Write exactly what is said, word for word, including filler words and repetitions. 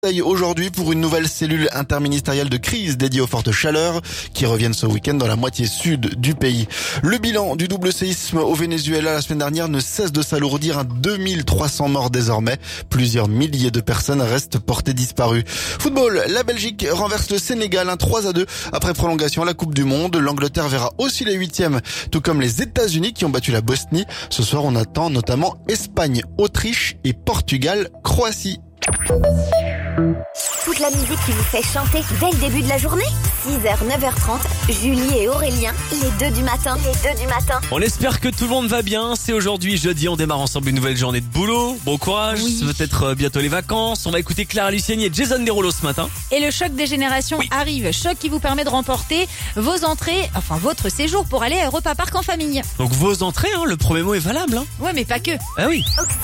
Aujourd'hui pour une nouvelle cellule interministérielle de crise dédiée aux fortes chaleurs qui reviennent ce week-end dans la moitié sud du pays. Le bilan du double séisme au Venezuela la semaine dernière ne cesse de s'alourdir à deux mille trois cents morts désormais. Plusieurs milliers de personnes restent portées disparues. Football, la Belgique renverse le Sénégal un trois à deux après prolongation à la Coupe du Monde. L'Angleterre verra aussi les huitièmes, tout comme les États-Unis qui ont battu la Bosnie. Ce soir, on attend notamment Espagne, Autriche et Portugal, Croatie. Toute la musique qui vous fait chanter dès le début de la journée. six heures, neuf heures trente, Julie et Aurélien, les deux du matin. Les deux du matin. On espère que tout le monde va bien. C'est aujourd'hui jeudi, on démarre ensemble une nouvelle journée de boulot. Bon courage, Oui. peut-être bientôt les vacances. On va écouter Clara Luciani et Jason Derulo ce matin. Et le choc des générations Oui. arrive. Choc qui vous permet de remporter vos entrées, enfin votre séjour pour aller à Europa Park en famille. Donc vos entrées, hein, le premier mot est valable. Hein. Ouais, mais pas que. Ah oui.